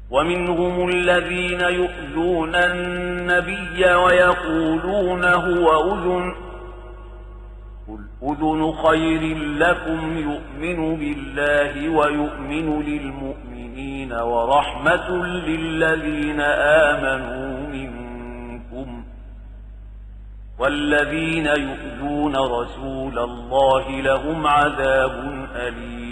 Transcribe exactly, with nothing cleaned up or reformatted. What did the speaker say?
ومنهم الذين يؤذون النبي ويقولون هو أذن قل أذن خير لكم يؤمن بالله ويؤمن للمؤمنين ورحمة للذين آمنوا منكم والذين يؤذون رسول الله لهم عذاب أليم